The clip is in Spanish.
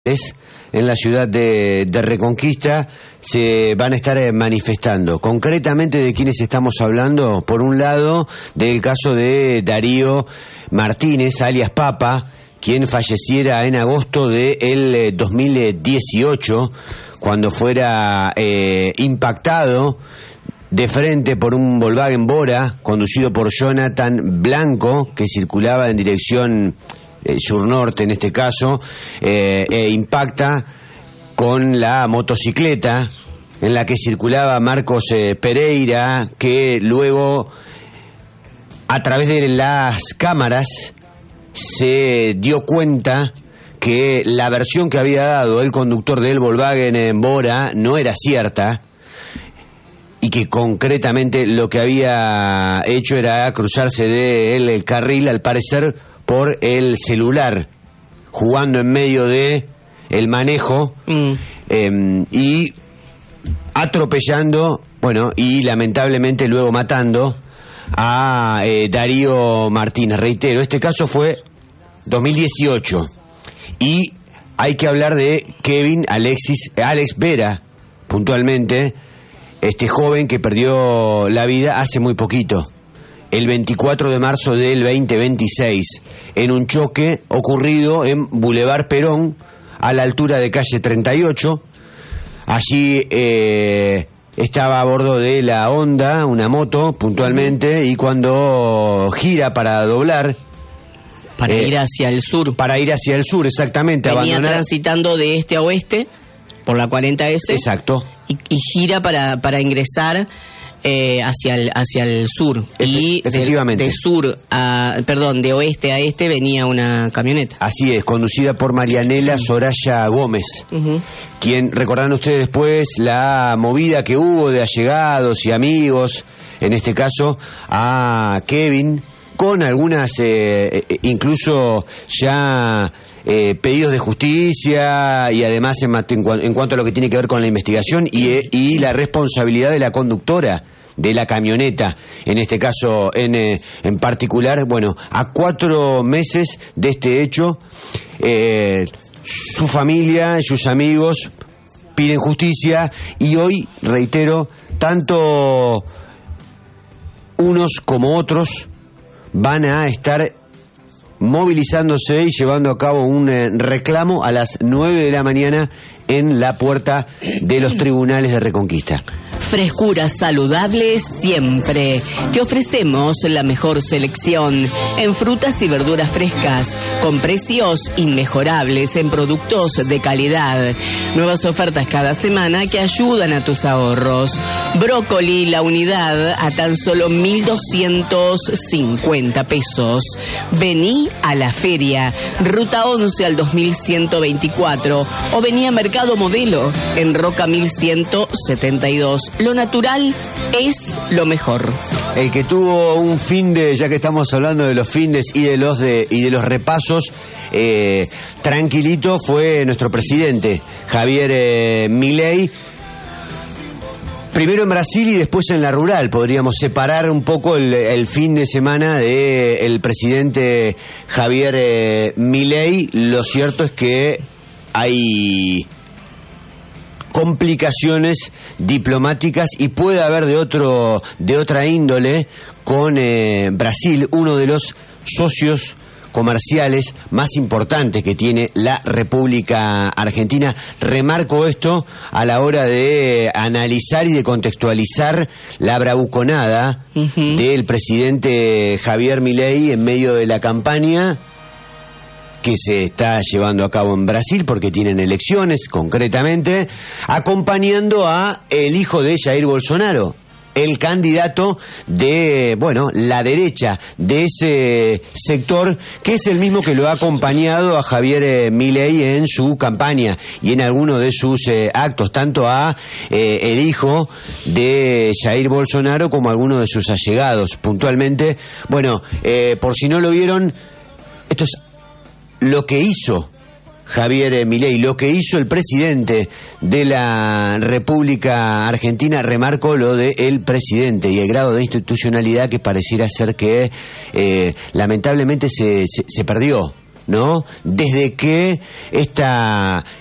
en la ciudad de Reconquista se van a estar manifestando. Concretamente, ¿de quiénes estamos hablando? Por un lado, del caso de Darío Martínez, alias Papa, quien falleciera en agosto del 2018, cuando fuera impactado de frente por un Volkswagen Bora, conducido por Jonathan Blanco, que circulaba en dirección sur-norte en este caso, impacta con la motocicleta en la que circulaba Marcos Pereira, que luego, a través de las cámaras, se dio cuenta que la versión que había dado el conductor del Volkswagen Bora no era cierta, y que concretamente lo que había hecho era cruzarse del carril, al parecer, por el celular, jugando en medio de el manejo y atropellando, y lamentablemente luego matando a Darío Martínez. Reitero, este caso fue 2018 y hay que hablar de Alex Vera, puntualmente, este joven que perdió la vida hace muy poquito, el 24 de marzo del 2026, en un choque ocurrido en Boulevard Perón, a la altura de calle 38. Allí estaba a bordo de la Honda, una moto, puntualmente, y cuando gira para doblar... Para ir hacia el sur. Para ir hacia el sur, exactamente. Venía transitando de este a oeste, por la 40S. Exacto. Y gira para ingresar hacia el sur. Y efectivamente. De oeste a este venía una camioneta. Así es, conducida por Marianela Soraya Gómez, quien, recordarán ustedes después la movida que hubo de allegados y amigos, en este caso a Kevin, con algunas incluso ya pedidos de justicia, y además en cuanto a lo que tiene que ver con la investigación y la responsabilidad de la conductora de la camioneta, en este caso en particular. A 4 meses de este hecho, su familia y sus amigos piden justicia, y hoy, reitero, tanto unos como otros van a estar movilizándose y llevando a cabo un reclamo a las 9 de la mañana en la puerta de los tribunales de Reconquista. Frescura saludable siempre. Te ofrecemos la mejor selección en frutas y verduras frescas, con precios inmejorables en productos de calidad. Nuevas ofertas cada semana que ayudan a tus ahorros. Brócoli, la unidad, a tan solo 1.250 pesos. Vení a la feria, Ruta 11 al 2124, o vení a Mercado Modelo, en Roca 1172. Lo natural es lo mejor. El que tuvo un finde, ya que estamos hablando de los findes y de los repasos, tranquilito, fue nuestro presidente, Javier Milei. Primero en Brasil y después en la rural. Podríamos separar un poco el fin de semana del presidente Javier Milei. Lo cierto es que hay complicaciones diplomáticas, y puede haber de otra índole, con Brasil, uno de los socios comerciales más importantes que tiene la República Argentina. Remarco esto a la hora de analizar y de contextualizar la bravuconada del presidente Javier Milei en medio de la campaña que se está llevando a cabo en Brasil, porque tienen elecciones, concretamente, acompañando a el hijo de Jair Bolsonaro, el candidato de, la derecha de ese sector, que es el mismo que lo ha acompañado a Javier Milei en su campaña y en alguno de sus actos, tanto a el hijo de Jair Bolsonaro como a alguno de sus allegados. Puntualmente, por si no lo vieron, esto es lo que hizo Javier Milei, lo que hizo el presidente de la República Argentina. Remarco lo del presidente y el grado de institucionalidad que pareciera ser que lamentablemente se perdió. ¿no? Desde que esta